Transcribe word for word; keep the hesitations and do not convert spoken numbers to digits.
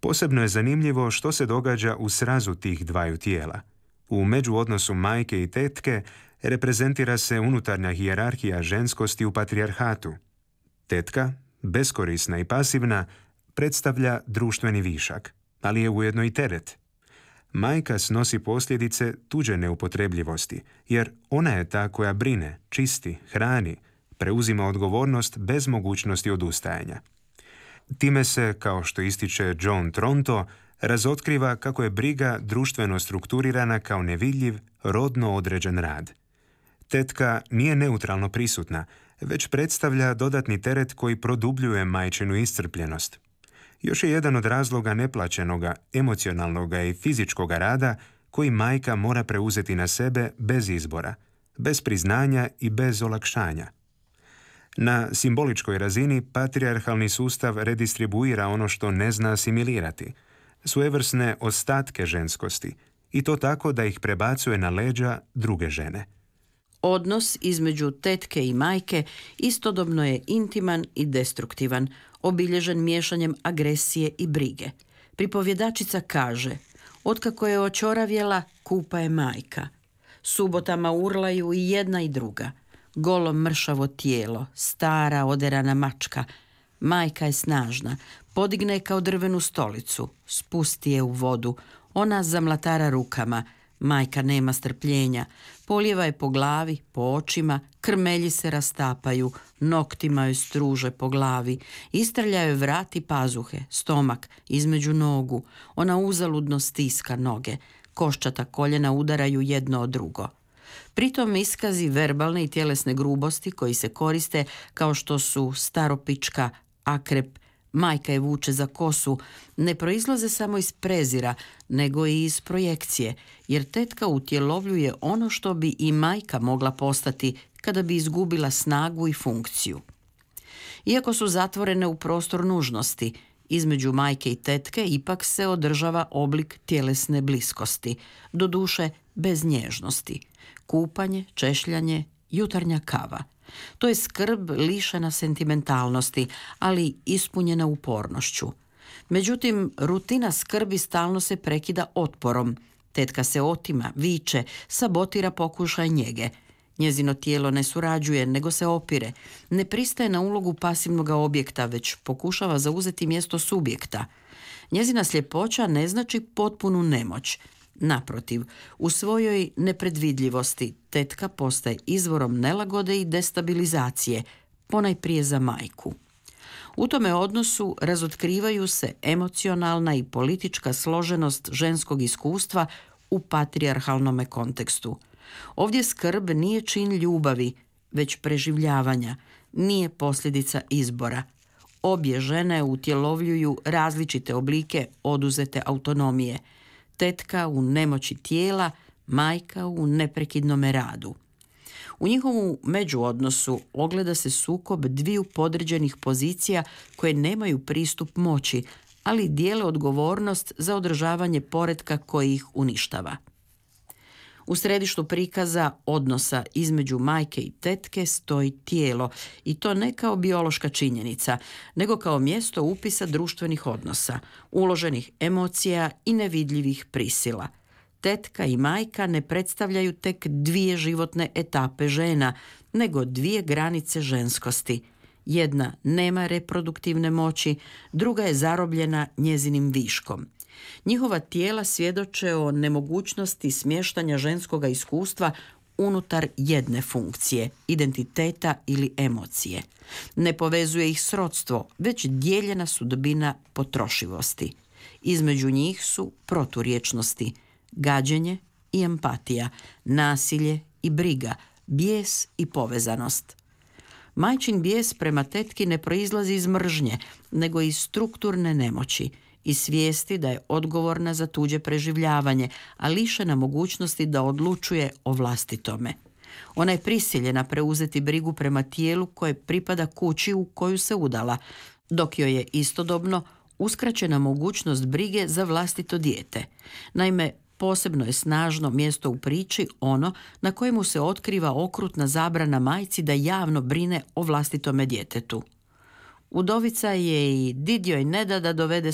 Posebno je zanimljivo što se događa u srazu tih dvaju tijela. U međuodnosu majke i tetke reprezentira se unutarnja hijerarhija ženskosti u patrijarhatu. Tetka, beskorisna i pasivna, predstavlja društveni višak, ali je ujedno i teret. Majka snosi posljedice tuđe neupotrebljivosti, jer ona je ta koja brine, čisti, hrani, preuzima odgovornost bez mogućnosti odustajanja. Time se, kao što ističe John Tronto, razotkriva kako je briga društveno strukturirana kao nevidljiv, rodno određen rad. Tetka nije neutralno prisutna, već predstavlja dodatni teret koji produbljuje majčinu iscrpljenost. Još je jedan od razloga neplaćenoga, emocionalnoga i fizičkoga rada koji majka mora preuzeti na sebe bez izbora, bez priznanja i bez olakšanja. Na simboličkoj razini patrijarhalni sustav redistribuira ono što ne zna asimilirati, svojevrsne ostatke ženskosti, i to tako da ih prebacuje na leđa druge žene. Odnos između tetke i majke istodobno je intiman i destruktivan, obilježen miješanjem agresije i brige. Pripovjedačica kaže: otkako je očoravjela, kupa je majka. Subotama urlaju i jedna i druga. Golo mršavo tijelo, stara oderana mačka. Majka je snažna, podigne je kao drvenu stolicu, spusti je u vodu. Ona zamlatara rukama. Majka nema strpljenja, polijeva je po glavi, po očima, krmelji se rastapaju, noktima joj struže po glavi, istrljaju vrat i pazuhe, stomak, između nogu. Ona uzaludno stiska noge, koščata koljena udaraju jedno od drugo. Pritom iskazi verbalne i tjelesne grubosti koji se koriste kao što su staropička, akrep, majka je vuče za kosu, ne proizlaze samo iz prezira, nego i iz projekcije, jer tetka utjelovljuje ono što bi i majka mogla postati kada bi izgubila snagu i funkciju. Iako su zatvorene u prostor nužnosti, između majke i tetke ipak se održava oblik tjelesne bliskosti, doduše bez nježnosti. Kupanje, češljanje, jutarnja kava. To je skrb lišena sentimentalnosti, ali ispunjena upornošću. Međutim, rutina skrbi stalno se prekida otporom. Tetka se otima, viče, sabotira pokušaj njege. Njezino tijelo ne surađuje, nego se opire. Ne pristaje na ulogu pasivnog objekta, već pokušava zauzeti mjesto subjekta. Njezina sljepoća ne znači potpunu nemoć. Naprotiv, u svojoj nepredvidljivosti tetka postaje izvorom nelagode i destabilizacije, ponajprije za majku. U tome odnosu razotkrivaju se emocionalna i politička složenost ženskog iskustva u patrijarhalnome kontekstu. Ovdje skrb nije čin ljubavi, već preživljavanja, nije posljedica izbora. Obje žene utjelovljuju različite oblike oduzete autonomije. Tetka u nemoći tijela, majka u neprekidnome radu. U njihovu međuodnosu ogleda se sukob dviju podređenih pozicija koje nemaju pristup moći, ali dijele odgovornost za održavanje poretka koji ih uništava. U središtu prikaza odnosa između majke i tetke stoji tijelo, i to ne kao biološka činjenica, nego kao mjesto upisa društvenih odnosa, uloženih emocija i nevidljivih prisila. Tetka i majka ne predstavljaju tek dvije životne etape žena, nego dvije granice ženskosti. Jedna nema reproduktivne moći, druga je zarobljena njezinim viškom. Njihova tijela svjedoče o nemogućnosti smještanja ženskoga iskustva unutar jedne funkcije, identiteta ili emocije. Ne povezuje ih srodstvo, već dijeljena sudbina potrošivosti. Između njih su proturječnosti, gađenje i empatija, nasilje i briga, bijes i povezanost. Majčin bijes prema tetki ne proizlazi iz mržnje, nego iz strukturne nemoći i svijesti da je odgovorna za tuđe preživljavanje, a lišena mogućnosti da odlučuje o vlastitome. Ona je prisiljena preuzeti brigu prema tijelu koje pripada kući u koju se udala, dok joj je istodobno uskraćena mogućnost brige za vlastito dijete. Naime, posebno je snažno mjesto u priči ono na kojemu se otkriva okrutna zabrana majci da javno brine o vlastitome djetetu. Udovica je i did joj ne da da dovede